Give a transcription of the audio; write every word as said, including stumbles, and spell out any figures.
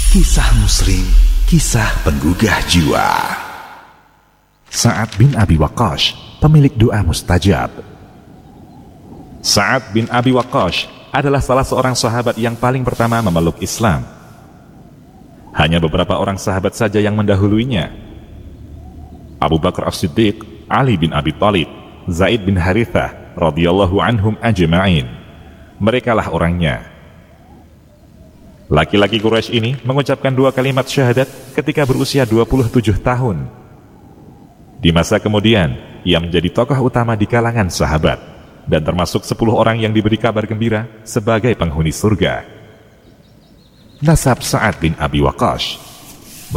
Kisah Muslim, kisah penggugah jiwa. Sa'ad bin Abi Waqqas, pemilik doa mustajab. Sa'ad bin Abi Waqqas adalah salah seorang sahabat yang paling pertama memeluk Islam. Hanya beberapa orang sahabat saja yang mendahuluinya. Abu Bakar As-Siddiq, Ali bin Abi Thalib, Zaid bin Harithah radhiyallahu anhum ajma'in. Merekalah orangnya. Laki-laki Quraisy ini mengucapkan dua kalimat syahadat ketika berusia dua puluh tujuh tahun. Di masa kemudian, ia menjadi tokoh utama di kalangan sahabat dan termasuk sepuluh orang yang diberi kabar gembira sebagai penghuni surga. Nasab Sa'ad bin Abi Waqqas.